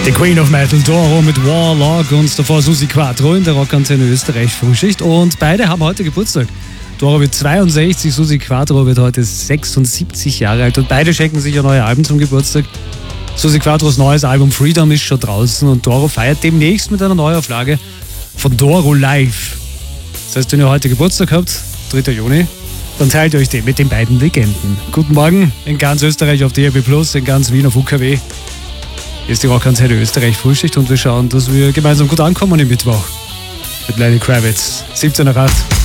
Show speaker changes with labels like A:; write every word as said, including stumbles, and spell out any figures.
A: Die Queen of Metal, Doro mit Warlock und davor Susi Quattro in der Rockantenne Österreich Frühschicht. Und beide haben heute Geburtstag. Doro wird zweiundsechzig, Susi Quattro wird heute sechsundsiebzig Jahre alt und beide schenken sich ein neues Album zum Geburtstag. Susi Quattros neues Album Freedom ist schon draußen und Doro feiert demnächst mit einer Neuauflage von Doro Live. Das heißt, wenn ihr heute Geburtstag habt, dritter Juni, dann teilt euch den mit den beiden Legenden. Guten Morgen in ganz Österreich auf D A B plus, in ganz Wien auf U K W. Hier ist die Rockantenne Österreich Frühschicht und wir schauen, dass wir gemeinsam gut ankommen im Mittwoch. Mit Lenny Kravitz, siebzehn Uhr acht.